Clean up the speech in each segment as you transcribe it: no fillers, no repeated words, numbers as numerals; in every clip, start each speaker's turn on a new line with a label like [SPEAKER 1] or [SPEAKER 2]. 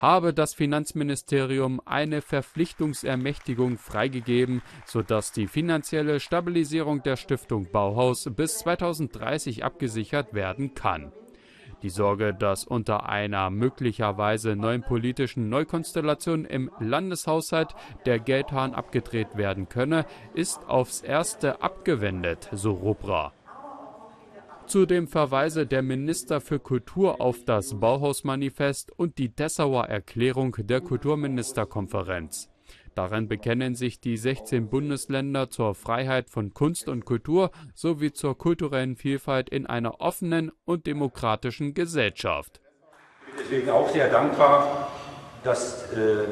[SPEAKER 1] habe das Finanzministerium eine Verpflichtungsermächtigung freigegeben, sodass die finanzielle Stabilisierung der Stiftung Bauhaus bis 2030 abgesichert werden kann. Die Sorge, dass unter einer möglicherweise neuen politischen Neukonstellation im Landeshaushalt der Geldhahn abgedreht werden könne, ist aufs Erste abgewendet, so Rubra. Zudem verweise der Minister für Kultur auf das Bauhausmanifest und die Dessauer Erklärung der Kulturministerkonferenz. Darin bekennen sich die 16 Bundesländer zur Freiheit von Kunst und Kultur sowie zur kulturellen Vielfalt in einer offenen und demokratischen Gesellschaft.
[SPEAKER 2] Ich bin deswegen auch sehr dankbar, dass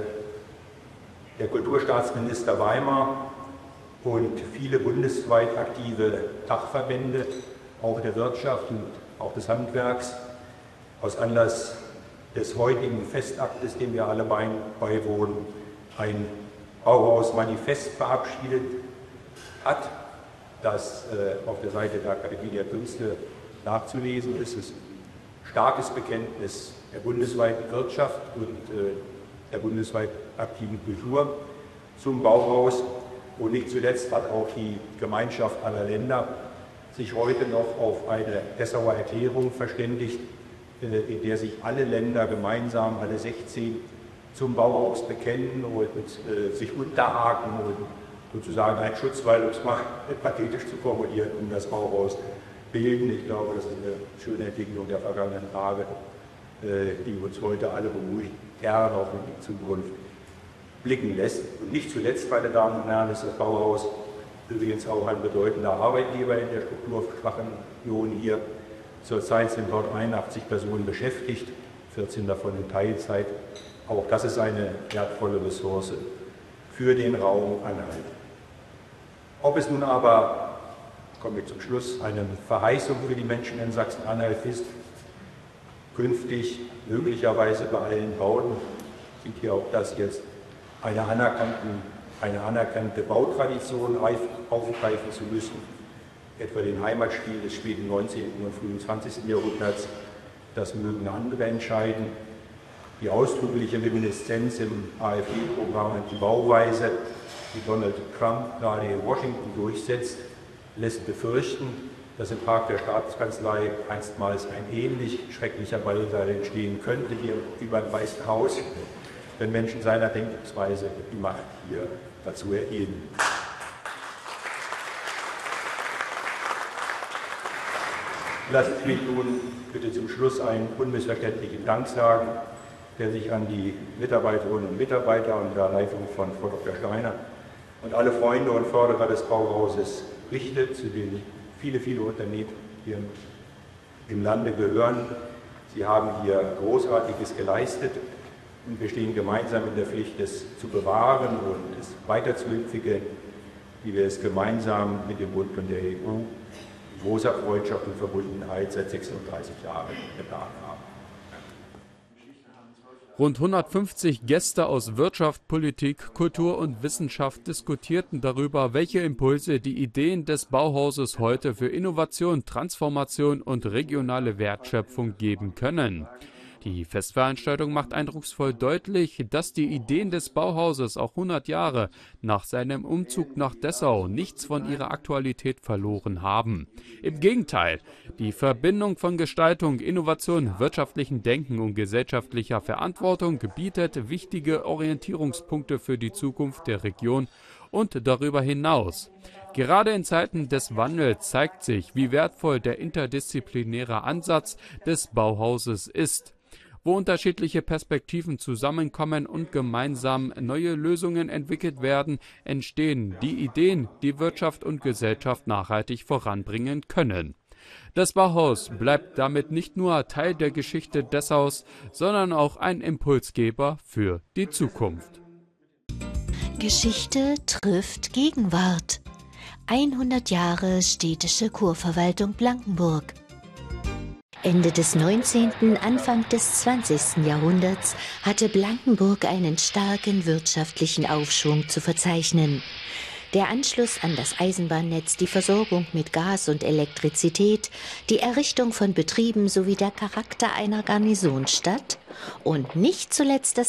[SPEAKER 2] der Kulturstaatsminister Weimar und viele bundesweit aktive Dachverbände, auch der Wirtschaft und auch des Handwerks, aus Anlass des heutigen Festaktes, dem wir alle beiwohnen, ein Bauhaus-Manifest verabschiedet hat, das auf der Seite der Akademie der Künste nachzulesen ist. Es ist ein starkes Bekenntnis der bundesweiten Wirtschaft und der bundesweit aktiven Kultur zum Bauhaus. Und nicht zuletzt hat auch die Gemeinschaft aller Länder sich heute noch auf eine Dessauer Erklärung verständigt, in der sich alle Länder gemeinsam, alle 16, zum Bauhaus bekennen und sich unterhaken und sozusagen einen Schutzwall, um es mal pathetisch zu formulieren, um das Bauhaus bilden. Ich glaube, das ist eine schöne Entwicklung der vergangenen Tage, die uns heute alle beruhigt, gern auch in die Zukunft blicken lässt. Und nicht zuletzt, meine Damen und Herren, ist das Bauhaus übrigens auch ein bedeutender Arbeitgeber in der strukturschwachen Region hier. Zurzeit sind dort 81 Personen beschäftigt, 14 davon in Teilzeit. Auch das ist eine wertvolle Ressource für den Raum Anhalt. Ob es nun aber, kommen wir zum Schluss, eine Verheißung für die Menschen in Sachsen-Anhalt ist, künftig möglicherweise bei allen Bauten, sieht hier auch das jetzt, eine anerkannte Bautradition aufgreifen zu müssen, etwa den Heimatstil des späten 19. und frühen 20. Jahrhunderts, das mögen andere entscheiden. Die ausdrückliche Reminiszenz im AfD-Programm an die Bauweise, die Donald Trump gerade in Washington durchsetzt, lässt befürchten, dass im Park der Staatskanzlei einstmals ein ähnlich schrecklicher Ballsaal entstehen könnte, hier über dem Weißen Haus, wenn Menschen seiner Denkensweise die Macht hier dazu erhielten. Lassen Sie mich nun bitte zum Schluss einen unmissverständlichen Dank sagen, der sich an die Mitarbeiterinnen und Mitarbeiter unter Leitung von Frau Dr. Steiner und alle Freunde und Förderer des Bauhauses richtet, zu denen viele, viele Unternehmen hier im Lande gehören. Sie haben hier Großartiges geleistet und wir stehen gemeinsam in der Pflicht, es zu bewahren und es weiterzuentwickeln, wie wir es gemeinsam mit dem Bund und der EU in großer Freundschaft und Verbundenheit seit 36 Jahren getan haben.
[SPEAKER 1] Rund 150 Gäste aus Wirtschaft, Politik, Kultur und Wissenschaft diskutierten darüber, welche Impulse die Ideen des Bauhauses heute für Innovation, Transformation und regionale Wertschöpfung geben können. Die Festveranstaltung macht eindrucksvoll deutlich, dass die Ideen des Bauhauses auch 100 Jahre nach seinem Umzug nach Dessau nichts von ihrer Aktualität verloren haben. Im Gegenteil, die Verbindung von Gestaltung, Innovation, wirtschaftlichem Denken und gesellschaftlicher Verantwortung bietet wichtige Orientierungspunkte für die Zukunft der Region und darüber hinaus. Gerade in Zeiten des Wandels zeigt sich, wie wertvoll der interdisziplinäre Ansatz des Bauhauses ist. Wo unterschiedliche Perspektiven zusammenkommen und gemeinsam neue Lösungen entwickelt werden, entstehen die Ideen, die Wirtschaft und Gesellschaft nachhaltig voranbringen können. Das Bauhaus bleibt damit nicht nur Teil der Geschichte Dessaus, sondern auch ein Impulsgeber für die Zukunft.
[SPEAKER 3] Geschichte trifft Gegenwart. 100 Jahre städtische Kurverwaltung Blankenburg. Ende des 19., Anfang des 20. Jahrhunderts hatte Blankenburg einen starken wirtschaftlichen Aufschwung zu verzeichnen. Der Anschluss an das Eisenbahnnetz, die Versorgung mit Gas und Elektrizität, die Errichtung von Betrieben sowie der Charakter einer Garnisonsstadt und nicht zuletzt das